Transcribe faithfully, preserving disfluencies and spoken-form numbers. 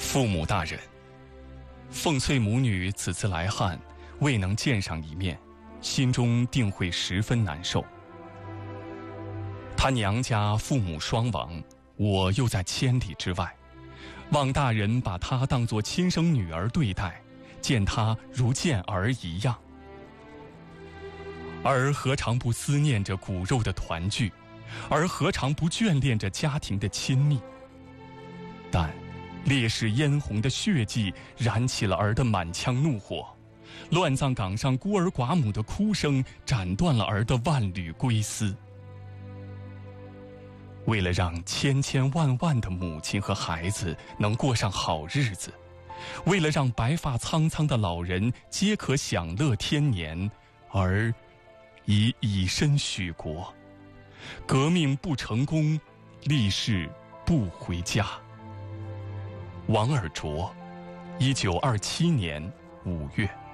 父母大人，凤翠母女此次来汉，未能见上一面，心中定会十分难受。她娘家父母双亡，我又在千里之外，望大人把她当作亲生女儿对待，见她如见儿一样。儿何尝不思念着骨肉的团聚，儿何尝不眷恋着家庭的亲密？但烈士嫣红的血迹燃起了儿的满腔怒火，乱葬岗上孤儿寡母的哭声斩断了儿的万缕归思。为了让千千万万的母亲和孩子能过上好日子，为了让白发苍苍的老人皆可享乐天年，儿已以身许国。革命不成功，立誓不回家。王尔琢，一九二七年五月。